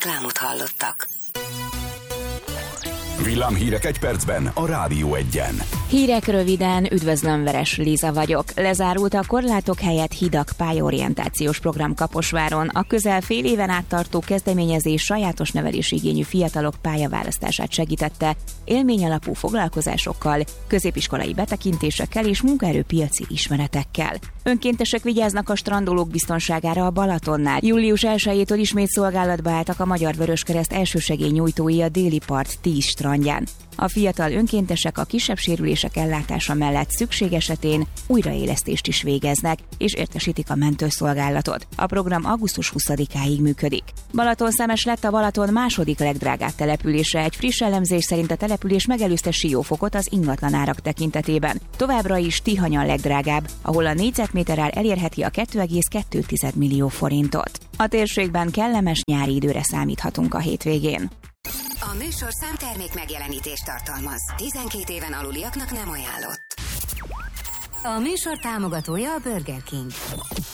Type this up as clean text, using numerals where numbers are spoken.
Reklámot hallottak. Villámhírek egy percben a Rádió Egyen. Hírek röviden, üdvözlöm, Veres Liza vagyok. Lezárult a korlátok helyett hidak pályaorientációs program Kaposváron. A közel fél éven át tartó kezdeményezés sajátos nevelési igényű fiatalok pályaválasztását segítette, élményalapú foglalkozásokkal, középiskolai betekintésekkel és munkaerőpiaci ismeretekkel. Önkéntesek vigyáznak a strandolók biztonságára a Balatonnál. Július 1-től ismét szolgálatba álltak a Magyar Vöröskereszt elsősegélynyújtói a déli part 10 strandján. A fiatal önkéntesek a kisebb sérülések ellátása mellett szükség esetén újraélesztést is végeznek, és értesítik a mentőszolgálatot. A program augusztus 20-áig működik. Balatonszámes lett a Balaton második legdrágább települése. Egy friss elemzés szerint a település megelőzte Siófokot az ingatlanárak tekintetében. Továbbra is Tihany a legdrágább, ahol a négyzetméter ár elérheti a 2,2 millió forintot. A térségben kellemes nyári időre számíthatunk a hétvégén. A műsor számtermék megjelenítést tartalmaz. 12 éven aluliaknak nem ajánlott. A műsor támogatója a Burger King.